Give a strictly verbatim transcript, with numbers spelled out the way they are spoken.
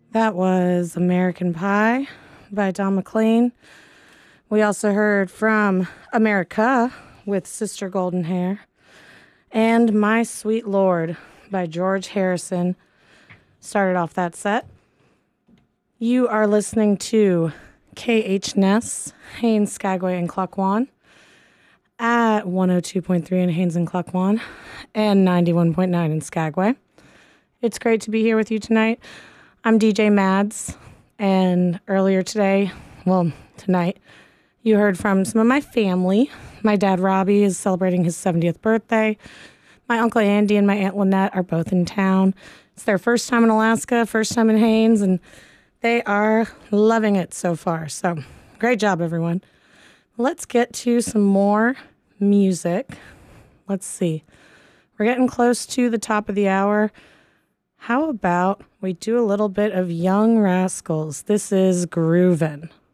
That was American Pie by Don McLean. We also heard from America with Sister Golden Hair and My Sweet Lord by George Harrison started off that set. You are listening to K H N E S, Haines, Skagway, and Cluckwan at one oh two point three in Haines and Cluckwan and ninety-one point nine in Skagway. It's great to be here with you tonight. I'm D J Mads, and earlier today, well, tonight, you heard from some of my family. My dad, Robbie, is celebrating his seventieth birthday. My Uncle Andy and my Aunt Lynette are both in town. It's their first time in Alaska, first time in Haines, and they are loving it so far. So, great job, everyone. Let's get to some more music. Let's see. We're getting close to the top of the hour. How about we do a little bit of Young Rascals? This is Groovin'.